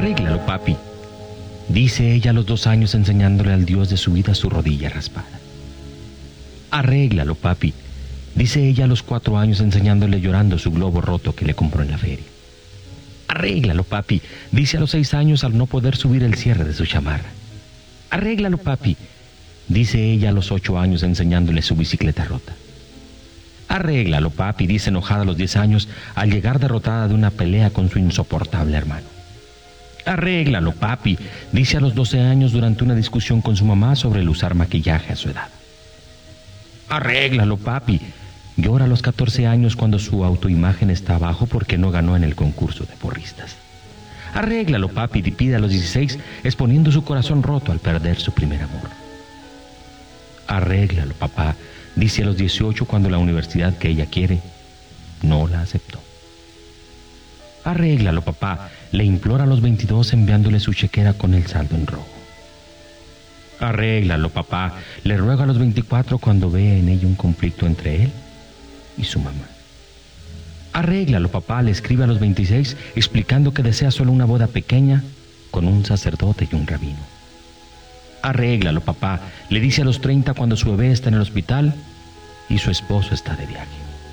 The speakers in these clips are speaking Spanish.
Arréglalo, papi, dice ella a los 2 años enseñándole al Dios de su vida su rodilla raspada. Arréglalo, papi, dice ella a los 4 años enseñándole llorando su globo roto que le compró en la feria. Arréglalo, papi, dice a los 6 años al no poder subir el cierre de su chamarra. Arréglalo, papi, dice ella a los 8 años enseñándole su bicicleta rota. Arréglalo, papi, dice enojada a los 10 años al llegar derrotada de una pelea con su insoportable hermano. Arréglalo, papi, dice a los 12 años durante una discusión con su mamá sobre el usar maquillaje a su edad. Arréglalo, papi, llora a los 14 años cuando su autoimagen está abajo porque no ganó en el concurso de porristas. Arréglalo, papi, pide a los 16 exponiendo su corazón roto al perder su primer amor. Arréglalo, papá, dice a los 18 cuando la universidad que ella quiere no la aceptó. Arréglalo, papá, le implora a los 22 enviándole su chequera con el saldo en rojo. Arréglalo, papá, le ruega a los 24 cuando ve en ella un conflicto entre él y su mamá. Arréglalo, papá, le escribe a los 26 explicando que desea solo una boda pequeña con un sacerdote y un rabino. Arréglalo, papá, le dice a los 30 cuando su bebé está en el hospital y su esposo está de viaje.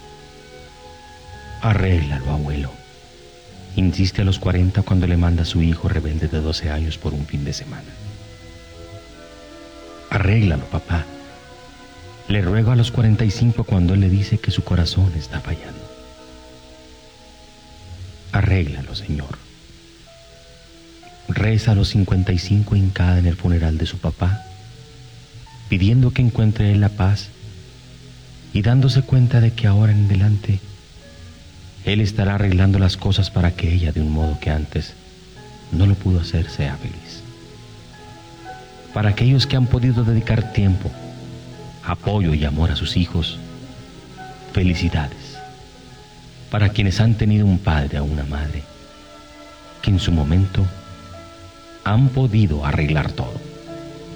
Arréglalo, abuelo, insiste a los 40 cuando le manda a su hijo rebelde de 12 años por un fin de semana. Arréglalo, papá, le ruego a los 45 cuando él le dice que su corazón está fallando. Arréglalo, Señor. Reza a los 55 hincada en el funeral de su papá, pidiendo que encuentre él la paz y dándose cuenta de que ahora en adelante él estará arreglando las cosas para que ella, de un modo que antes no lo pudo hacer, sea feliz. Para aquellos que han podido dedicar tiempo, apoyo y amor a sus hijos, felicidades. Para quienes han tenido un padre o una madre que en su momento han podido arreglar todo.